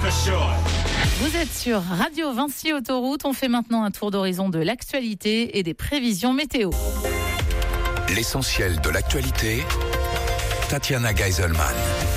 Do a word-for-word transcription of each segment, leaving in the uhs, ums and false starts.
Vous êtes sur Radio Vinci Autoroute. On fait maintenant un tour d'horizon de l'actualité et des prévisions météo. L'essentiel de l'actualité, Tatiana Geiselman.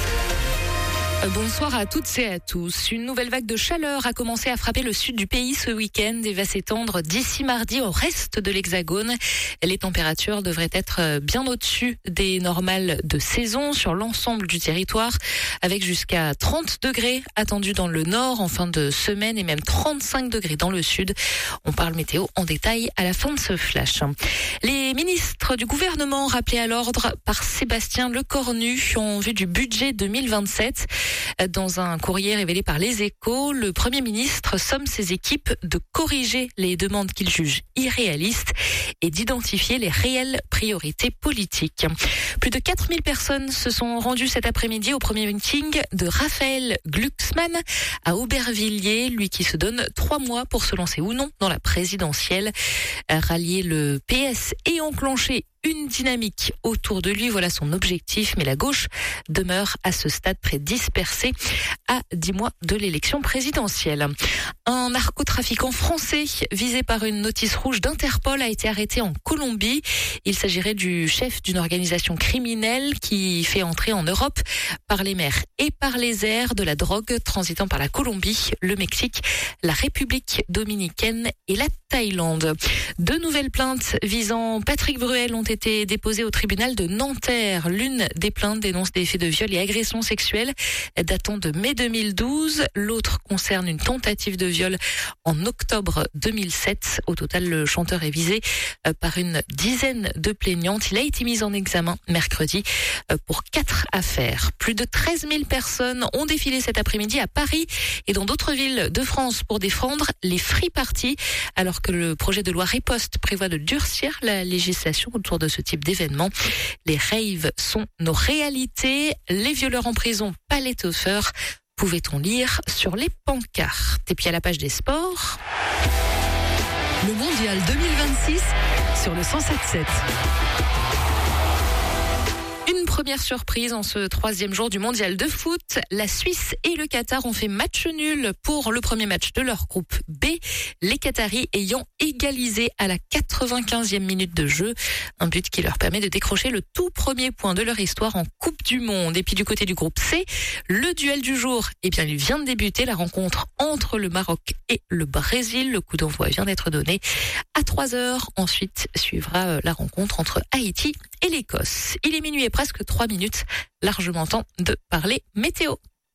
Bonsoir à toutes et à tous. Une nouvelle vague de chaleur a commencé à frapper le sud du pays ce week-end et va s'étendre d'ici mardi au reste de l'Hexagone. Les températures devraient être bien au-dessus des normales de saison sur l'ensemble du territoire, avec jusqu'à trente degrés attendus dans le nord en fin de semaine et même trente-cinq degrés dans le sud. On parle météo en détail à la fin de ce flash. Les ministres du gouvernement rappelés à l'ordre par Sébastien Lecornu en vue du budget deux mille vingt-sept. Dans un courrier révélé par Les Échos, le Premier ministre somme ses équipes de corriger les demandes qu'il juge irréalistes et d'identifier les réelles priorités politiques. Plus de quatre mille personnes se sont rendues cet après-midi au premier meeting de Raphaël Glucksmann à Aubervilliers, lui qui se donne trois mois pour se lancer ou non dans la présidentielle. Rallier le P S et enclencher une dynamique autour de lui, voilà son objectif, mais la gauche demeure à ce stade très dispersée à dix mois de l'élection présidentielle. Un narcotrafiquant français visé par une notice rouge d'Interpol a été arrêté en Colombie. Il s'agirait du chef d'une organisation criminelle qui fait entrer en Europe par les mers et par les airs de la drogue transitant par la Colombie, le Mexique, la République dominicaine et la Thaïlande. Deux nouvelles plaintes visant Patrick Bruel ont été déposées au tribunal de Nanterre. L'une des plaintes dénonce des faits de viol et agression sexuelle datant de mai deux mille douze. L'autre concerne une tentative de viol en octobre deux mille sept. Au total, le chanteur est visé par une dizaine de plaignantes. Il a été mis en examen mercredi pour quatre affaires. Plus de treize mille personnes ont défilé cet après-midi à Paris et dans d'autres villes de France pour défendre les free parties, alors que le projet de loi Riposte prévoit de durcir la législation autour de ce type d'événement. Les raves sont nos réalités. Les violeurs en prison, pas les toffeurs, pouvait-on lire sur les pancartes. Et puis à la page des sports. Le mondial deux mille vingt-six sur le cent sept sept. Une première surprise en ce troisième jour du mondial de foot. La Suisse et le Qatar ont fait match nul pour le premier match de leur groupe B. Les Qataris ayant égalisé à la quatre-vingt-quinzième minute de jeu. Un but qui leur permet de décrocher le tout premier point de leur histoire en Coupe du Monde. Et puis du côté du groupe C, le duel du jour, eh bien, il vient de débuter. La rencontre entre le Maroc et le Brésil. Le coup d'envoi vient d'être donné à trois heures. Ensuite suivra la rencontre entre Haïti et l'Écosse. Il est minuit et presque trois minutes, largement temps de parler météo.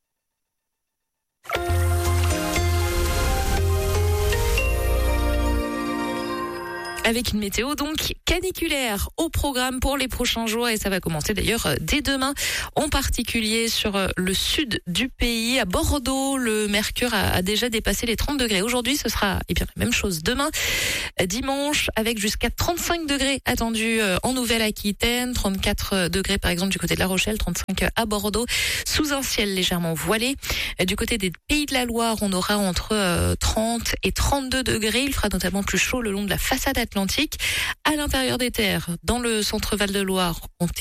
Avec une météo donc caniculaire au programme pour les prochains jours et ça va commencer d'ailleurs dès demain, en particulier sur le sud du pays. À Bordeaux, le mercure a, a déjà dépassé les trente degrés. Aujourd'hui, ce sera eh bien la même chose demain, dimanche, avec jusqu'à trente-cinq degrés attendus en Nouvelle-Aquitaine, trente-quatre degrés par exemple du côté de La Rochelle, trente-cinq à Bordeaux, sous un ciel légèrement voilé. Du côté des Pays de la Loire, on aura entre trente et trente-deux degrés. Il fera notamment plus chaud le long de la façade atlantique. À l'intérieur des terres, dans le centre Val de Loire, on